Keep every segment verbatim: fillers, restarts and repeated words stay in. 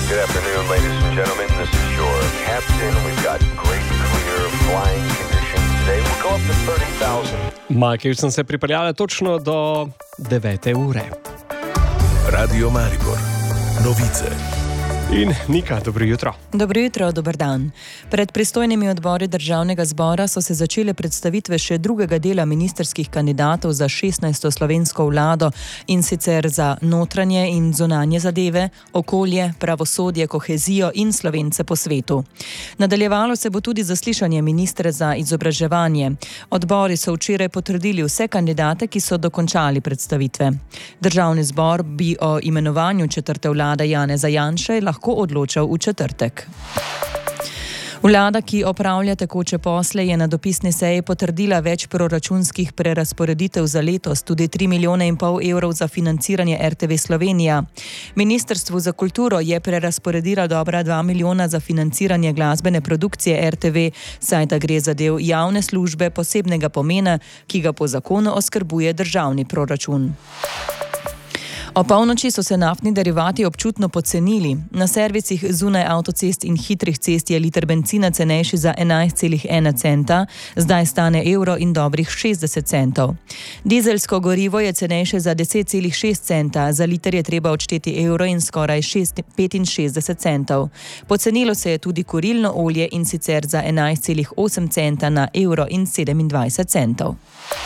Good afternoon, ladies and gentlemen. This is your captain. We've got great clear flying conditions today. We'll go up to thirty thousand. Majke, sem se pripeljala točno do devete ure. Radio Maribor. Novice. In Nika, dobro jutro. Dobro jutro, dober dan. Pred pristojnimi odbori državnega zbora so se začele predstavitve še drugega dela ministrskih kandidatov za šestnajsto slovensko vlado, in sicer za notranje in zunanje zadeve, okolje, pravosodje, kohezijo in Slovence po svetu. Nadaljevalo se bo tudi zaslišanje ministra za izobraževanje. Odbori so včeraj potrdili vse kandidate, ki so dokončali predstavitve. Državni zbor bi o imenovanju četrte vlade Janeza Janše lahko odločal v četrtek. Vlada, ki opravlja tekoče posle, je na dopisni seji potrdila več proračunskih prerazporeditev za letos, tudi tri milijone in pol evrov za financiranje R T V Slovenija. Ministrstvu za kulturo je prerazporedila dobra dva milijona za financiranje glasbene produkcije R T V, saj da gre za del javne službe posebnega pomena, ki ga po zakonu oskrbuje državni proračun. O polnoči so se naftni derivati občutno pocenili. Na servisih zunaj avtocest in hitrih cest je liter bencina cenejši za enajst celih ena centa, zdaj stane evro in dobrih šestdeset centov. Dizelsko gorivo je cenejše za deset celih šest centa, za liter je treba odšteti evro in skoraj petinšestdeset centov. Pocenilo se je tudi kurilno olje, in sicer za enajst celih osem centa na evro in sedemindvajset centov.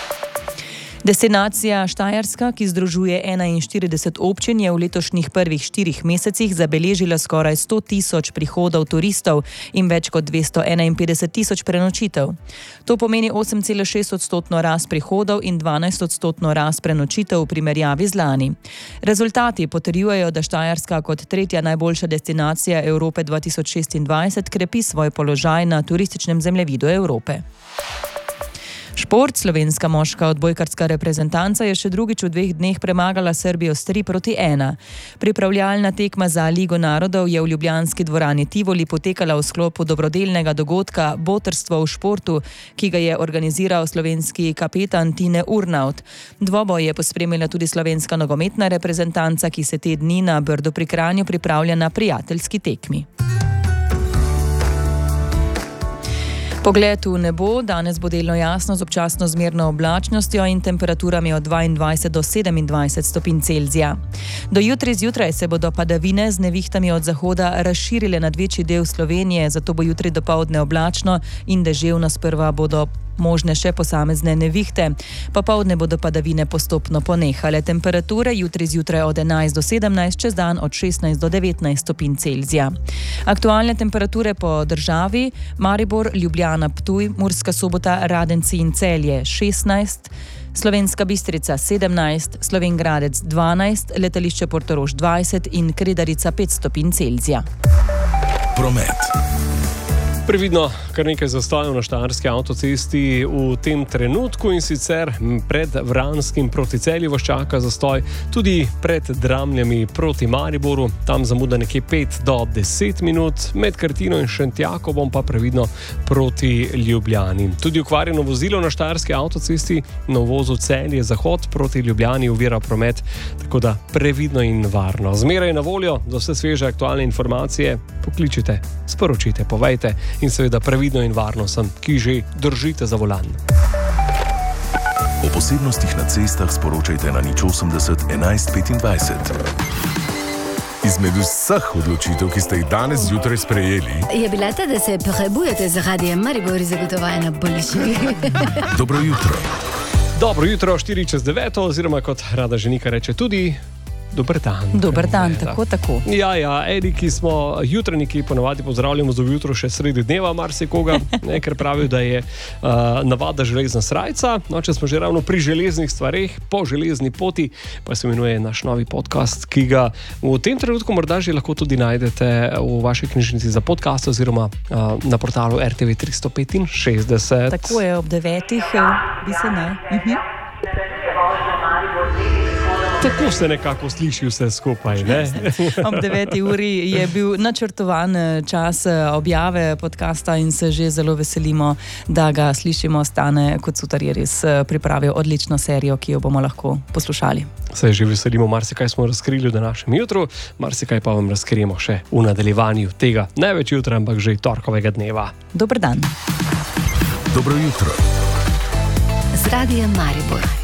Destinacija Štajerska, ki združuje enainštirideset občin, je v letošnjih prvih štirih mesecih zabeležila skoraj sto tisoč prihodov turistov in več kot dvesto enainpetdeset tisoč prenočitev. To pomeni osem celih šest odstotno rast prihodov in dvanajst odstotno rast prenočitev v primerjavi z lani. Rezultati potrjujejo, da Štajerska kot tretja najboljša destinacija Evrope dva tisoč šestindvajset krepi svoj položaj na turističnem zemljevidu Evrope. Šport. Slovenska moška odbojkarska reprezentanca je še drugič v dveh dneh premagala Srbijo s tri proti ena. Pripravljalna tekma za Ligo narodov je v ljubljanski dvorani Tivoli potekala v sklopu dobrodelnega dogodka Botrstvo v športu, ki ga je organiziral slovenski kapetan Tine Urnaut. Dvoboj je pospremila tudi slovenska nogometna reprezentanca, ki se te dni na Brdu pri Kranju pripravlja na prijateljski tekmi. Pogled v nebo. Danes bo delno jasno z občasno zmerno oblačnostjo in temperaturami od dvaindvajset do sedemindvajset stopinj Celzija. Do jutri zjutraj se bodo padavine z nevihtami od zahoda razširile nad večji del Slovenije, zato bo jutri dopoldne oblačno in deževno. Sprva bodo možne še posamezne nevihte. Popoldne bodo padavine postopno ponehale. Temperature jutri zjutraj od enajst do sedemnajst, čez dan od šestnajst do devetnajst stopinj Celzija. Aktualne temperature po državi: Maribor, Ljubljana, Ptuj, Murska Sobota, Radenci in Celje šestnajst, Slovenska Bistrica sedemnajst, Slovenj Gradec dvanajst, letališče Portorož dvajset in Kredarica pet stopinj Celzija. Promet. Previdno, kar nekaj zastojev na štajerski avtocesti v tem trenutku, in sicer pred Vranskim proti Celju vas čaka zastoj, tudi pred Dramljami proti Mariboru, tam zamuda nekje pet do deset minut, med Krtino in Šentjakovom pa previdno proti Ljubljani. Tudi ukvarjeno vozilo na štajerski avtocesti na uvozu Celje Zahod proti Ljubljani ovira promet, tako da previdno in varno. Zmeraj na voljo za vse sveže aktualne informacije pokličite, sporočite, povejte in seveda previdno in varno sem, ki že držite za volan. O posebnostih na cestah sporočajte na nič osemdeset enajst petindvajset. Izmed vseh odločitev, ki ste jih danes zjutraj sprejeli, je bila ta, da se prebujete z Radijem Maribor zagotovaje na boljši. Dobro jutro. Dobro jutro, štiri čez deveto, oziroma kot rada ženika reče tudi dober dan. Dober dan, tako, tako. Ja, ja, eni, ki smo jutranjiki, ponavadi pozdravljamo za jutro še sredi dneva marsikoga, ne, ker pravijo, da je uh, navada železna srajca. No, če smo že ravno pri železnih stvareh, po železni poti, pa se imenuje naš novi podcast, ki ga v tem trenutku morda že lahko tudi najdete v vaši knjižnici za podcast oziroma uh, na portalu R T V tristo petinšestdeset. Tako je, ob devetih, bi se ne. Uh-huh. Tako se nekako sliši vse skupaj. Ne? Ob deveti uri je bil načrtovan čas objave podcasta in se že zelo veselimo, da ga slišimo. Stane Kocutar je res pripravil odlično serijo, ki jo bomo lahko poslušali. Se že veselimo, marsikaj smo razkrili v današnjem jutru, marsikaj pa vam razkrijemo še v nadaljevanju tega, ne več jutra, ampak že torkovega dneva. Dober dan. Dobro jutro. Z Radiem Maribor.